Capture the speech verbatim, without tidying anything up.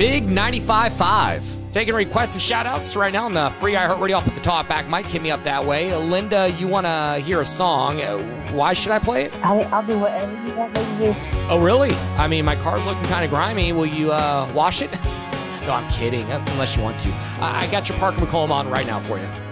Big ninety-five point five. Taking requests and shout-outs right now on the free iHeartRadio up at the top back. Mike, hit me up that way. Linda, you want to hear a song. Uh, why should I play it? I, I'll do whatever you want me to do. Oh, really? I mean, my car's looking kind of grimy. Will you uh, wash it? No, I'm kidding, unless you want to. I, I got your Parker McCollum on right now for you.